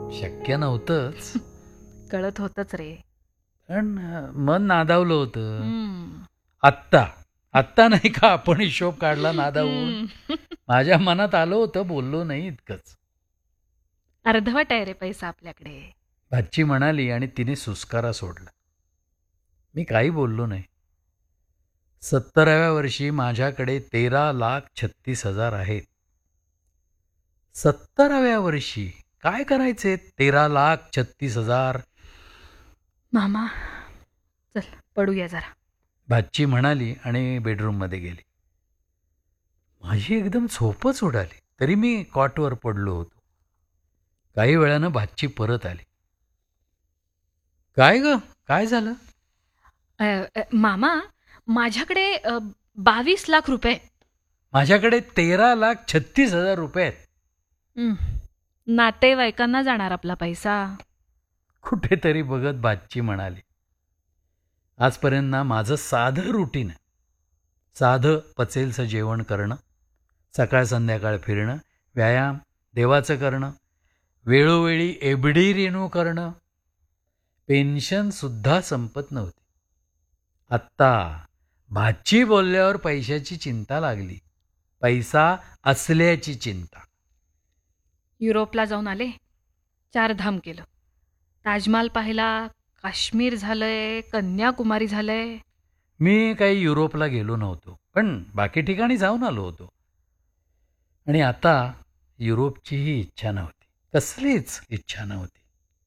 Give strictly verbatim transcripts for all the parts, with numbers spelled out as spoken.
शक्य नव्हतंच. कळत होतच रे. पण अ, मन नादावलं होतं. हम्म. आत्ता आत्ता नाही का आपण हिशोब काढला नादावून. हम्म. माझ्या मनात आलं होतं, बोललो नाही इतकंच. अर्धवट आहे रे पैसा आपल्याकडे. भाची म्हणाली आणि तिने सुस्कारा सोडला. मी काही बोललो नाही. सत्तराव्या वर्षी माझ्याकडे तेरा लाख छत्तीस हजार आहेत. सत्तराव्या वर्षी काय करायचे तेरा लाख छत्तीस हजार? मामा चल पडूया जरा. भाची म्हणाली आणि बेडरूममध्ये गेली. माझी एकदम झोपच उडाली. तरी मी कॉटवर पडलो होतो. काही वेळानं भाची परत आली. काय ग, काय झालं? अ, अ, मामा माझ्याकडे अ, बावीस लाख रुपये आहेत. माझ्याकडे तेरा लाख छत्तीस हजार रुपये आहेत. हम्म. नातेवाईकांना जाणार आपला पैसा. कुठेतरी बघत भाची म्हणाली, आजपर्यंत ना माझं साधं रुटीन आहे. साधं पचेलचं जेवण करणं, सकाळ संध्याकाळ फिरणं, व्यायाम, देवाचं करणं, वेळोवेळी एबडी रेणू करणं. पेन्शनसुद्धा संपत नव्हती. आत्ता भाची बोलल्यावर पैशाची चिंता लागली. पैसा असल्याची चिंता. युरोपला जाऊन आले, चारधाम केलं, ताजमहाल पाहिला, काश्मीर झालंय, कन्याकुमारी झालंय. मी काही युरोपला गेलो नव्हतो, पण बाकी ठिकाणी जाऊन आलो होतो. आणि आता युरोपचीही इच्छा नव्हती, कसलीच इच्छा नव्हती.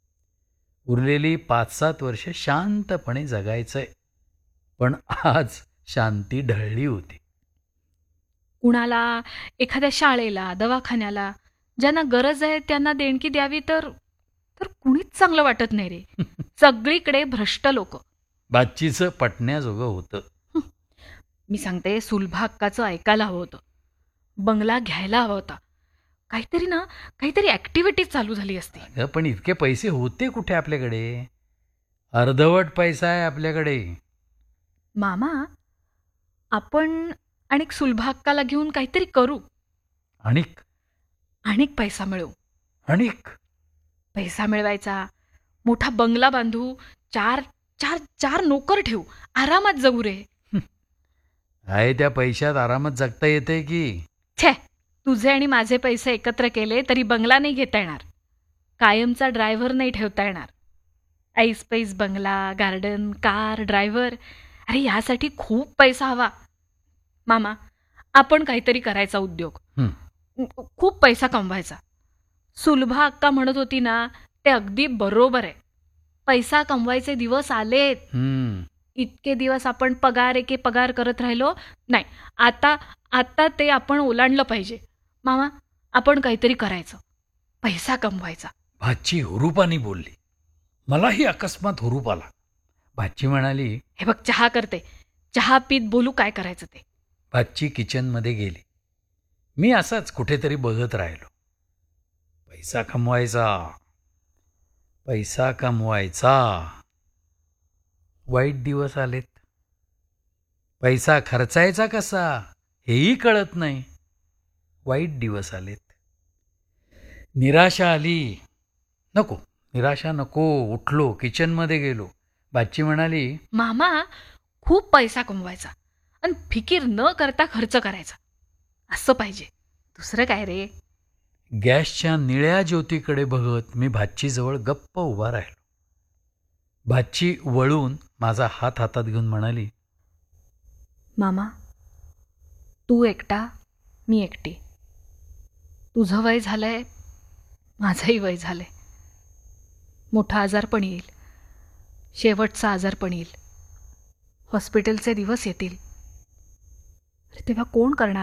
उरलेली पाच सात वर्ष शांतपणे जगायचंय. पण आज शांती ढळली होती. कुणाला एखाद्या शाळेला, दवाखान्याला ज्यांना गरज आहे त्यांना देणगी द्यावी तर तर कुणीच चांगलं वाटत नाही रे. सगळीकडे भ्रष्ट लोक. बाच्चीचं पटण्याजोगं होतं. मी सांगते, सुलभा हक्काचं ऐकायला हवं होतं. बंगला घ्यायला हवा होता. काहीतरी ना काहीतरी ॲक्टिव्हिटी चालू झाली असती. अगं, पण इतके पैसे होते कुठे आपल्याकडे? अर्धवट पैसा आहे आपल्याकडे. मामा आपण आणिक सुलभा हक्काला घेऊन काहीतरी करू. आणिक आणिक पैसा मिळवू. आणिक पैसा मिळवायचा, मोठा बंगला बांधू, चार चार चार नोकर ठेवू, आरामात जगू रे. आहे त्या पैशात आरामात जगता येते की? छे, तुझे आणि माझे पैसे एकत्र केले तरी बंगला नाही घेता येणार. कायमचा ड्रायव्हर नाही ठेवता येणार. ऐस पैस बंगला, गार्डन, कार, ड्रायव्हर, अरे यासाठी खूप पैसा हवा. मामा आपण काहीतरी करायचा उद्योग. हं. खूप पैसा कमवायचा. सुलभा अक्का म्हणत होती ना, ते अगदी बरोबर आहे. पैसा कमवायचे दिवस आलेत. हं. इतके दिवस आपण पगार एके पगार करत राहिलो नाही. आता आता ते आपण ओलांडलं पाहिजे. मामा आपण काहीतरी करायचं, पैसा कमवायचा. भाची हुरूपाने बोलली. मलाही अकस्मात हुरूप आला. भाची म्हणाली, हे बघ चहा करते, चहा पीत बोलू काय करायचं ते. भाची किचनमध्ये गेली. मी असाच कुठेतरी बघत राहिलो. पैसा कमवायचा, पैसा कमवायचा. वाईट दिवस आलेत. पैसा खर्चायचा कसा हेही कळत नाही. वाईट दिवस आलेत. निराशा आली. नको, निराशा नको. उठलो, किचनमध्ये गेलो. भाची म्हणाली, मामा खूप पैसा कमवायचा आणि फिकीर न करता खर्च करायचा, असं पाहिजे. दुसरं काय रे. गॅसच्या निळ्या ज्योतीकडे बघत मी भाचीजवळ गप्प उभा राहिलो. भाची वळून माझा हात हातात घेऊन म्हणाली, मामा तू एकटा, मी एकटी. तुझं वय झालंय, माझंही वय झालंय. मोठा आजारपण येईल, शेवटचा आजारपण येईल, हॉस्पिटलचे दिवस येतील. तेव्हा कोण करणार